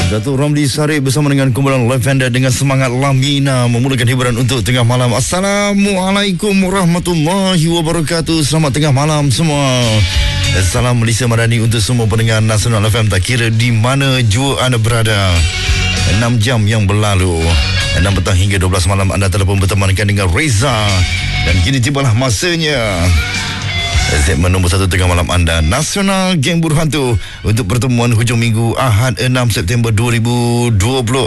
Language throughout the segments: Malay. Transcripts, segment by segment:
Datuk Ramli Sarip bersama dengan kumpulan Lavender dengan semangat Lamina memulakan hiburan untuk tengah malam. Assalamualaikum warahmatullahi wabarakatuh. Selamat tengah malam semua. Salam Malaysia Madani untuk semua pendengar Nasional FM, tak kira di mana jua anda berada. 6 jam yang berlalu, 6 petang hingga 12 malam anda telah pun bertemankan dengan Reza. Dan kini tibalah masanya segmen nombor 1 tengah malam anda, Nasional Geng Buruh Hantu, untuk pertemuan hujung minggu Ahad 6 September 2026,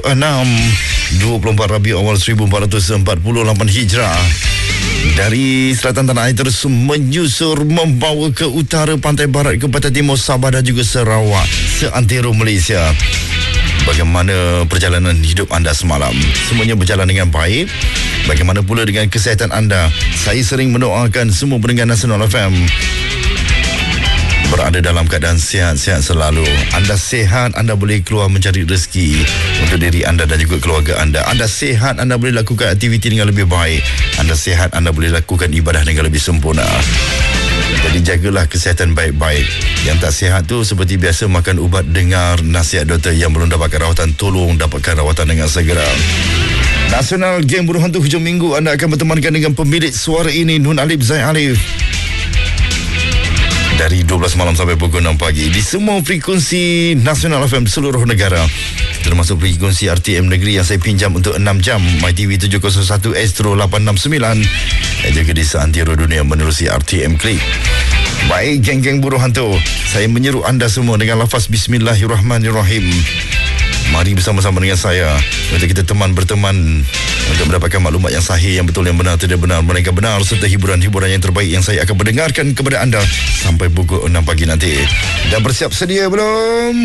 24 Rabiul Awal 1448 Hijrah. Dari selatan tanah air terus menyusur membawa ke utara, pantai barat ke pantai timur Sabah dan juga Sarawak, seantero Malaysia. Bagaimana perjalanan hidup anda semalam? Semuanya berjalan dengan baik? Bagaimana pula dengan kesihatan anda? Saya sering mendoakan semua pendengar Nasional FM berada dalam keadaan sihat-sihat selalu. Anda sihat, anda boleh keluar mencari rezeki untuk diri anda dan juga keluarga anda. Anda sihat, anda boleh lakukan aktiviti dengan lebih baik. Anda sihat, anda boleh lakukan ibadah dengan lebih sempurna. Jadi jagalah kesihatan baik-baik. Yang tak sihat tu seperti biasa makan ubat, dengar nasihat doktor. Yang belum dapatkan rawatan, tolong dapatkan rawatan dengan segera. Nasional Geng Buruh Hantu hujung minggu anda akan bertemankan dengan pemilik suara ini, Nun Alif Zaid Alif, dari 12 malam sampai pukul 6 pagi di semua frekuensi Nasional FM di seluruh negara, termasuk frekuensi RTM Negeri yang saya pinjam untuk 6 jam, MyTV 701, Astro 869, dan juga di seantero dunia menerusi RTM Klik. Baik, geng-geng Buruh Hantu, saya menyeru anda semua dengan lafaz Bismillahirrahmanirrahim. Mari bersama-sama dengan saya untuk kita berteman untuk mendapatkan maklumat yang sahih, yang betul, yang benar, tidak benar, melainkan benar, serta hiburan-hiburan yang terbaik yang saya akan mendengarkan kepada anda sampai pukul 6 pagi nanti. Dah bersiap sedia belum?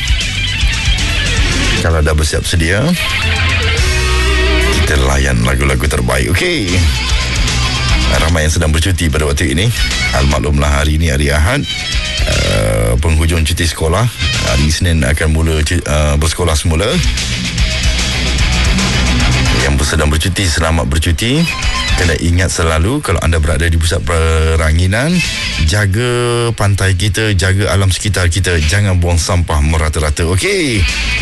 Kalau dah bersiap sedia, kita layan lagu-lagu terbaik, okey? Ramai yang sedang bercuti pada waktu ini. Maklumlah hari ini hari Ahad, penghujung cuti sekolah. Hari Isnin akan mula bersekolah semula. Yang sedang bercuti, selamat bercuti. Kena ingat selalu, kalau anda berada di pusat peranginan, jaga pantai kita, jaga alam sekitar kita, jangan buang sampah merata-rata, okey?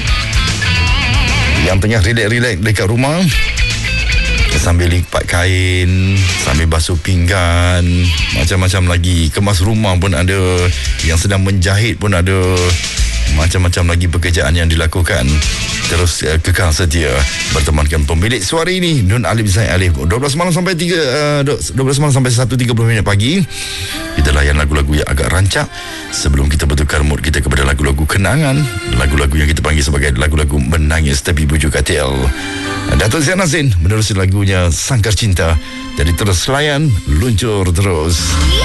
Yang tengah relax-relax dekat rumah, sambil lipat kain, sambil basuh pinggan, macam-macam lagi. Kemas rumah pun ada, yang sedang menjahit pun ada, macam-macam lagi pekerjaan yang dilakukan. Terus kekal setia bertemankan pemilik suara ini, Nun Alif Zaid Alif, 12 malam sampai 1.30 pagi. Kita layan lagu-lagu yang agak rancak sebelum kita bertukar mood kita kepada lagu-lagu kenangan, lagu-lagu yang kita panggil sebagai lagu-lagu menangis tapi bujuk katil. Datuk Zain Nazin menerusi lagunya Sangkar Cinta. Jadi terus layan, luncur terus.